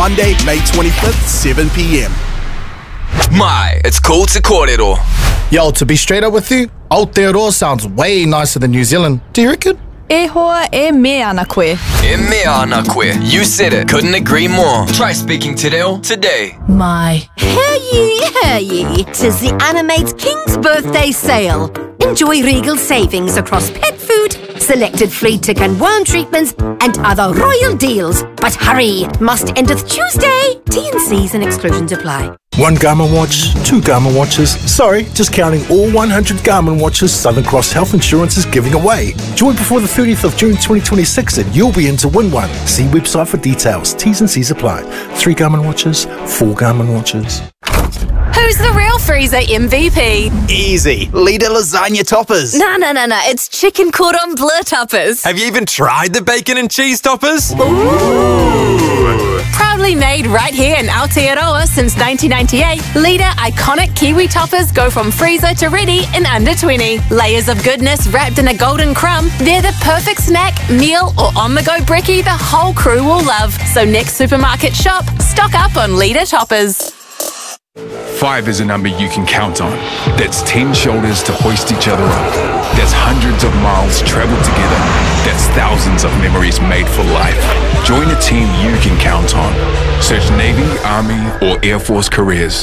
Monday, May 25th, 7 p.m. Mai, it's cool to kōrero. Yo, to be straight up with you, Aotearoa sounds way nicer than New Zealand. Do you reckon? E hoa e me ana koe. E mea ana koe. You said it. Couldn't agree more. Try speaking te reo today. Mai. Hear ye, 'tis the Animate King's birthday sale. Enjoy regal savings across pet food, selected flea tick and worm treatments, and other royal deals. But hurry, must endeth Tuesday. T&Cs and exclusions apply. One Garmin watch, two Garmin watches. Sorry, just counting all 100 Garmin watches Southern Cross Health Insurance is giving away. Join before the 30th of June 2026 and you'll be in to win one. See website for details. T's and C's apply. 3 Garmin watches, 4 Garmin watches. Who's the real freezer MVP? Easy. Leader lasagna toppers. No. It's chicken cordon bleu toppers. Have you even tried the bacon and cheese toppers? Proudly made right here in Aotearoa since 1998, Leader iconic Kiwi toppers go from freezer to ready in under 20. Layers of goodness wrapped in a golden crumb. They're the perfect snack, meal, or on-the-go brekkie the whole crew will love. So next supermarket shop, stock up on Leader toppers. 5 is a number you can count on. That's 10 shoulders to hoist each other up. That's hundreds of miles traveled together. That's thousands of memories made for life. Join a team you can count on. Search Navy, Army, or Air Force careers.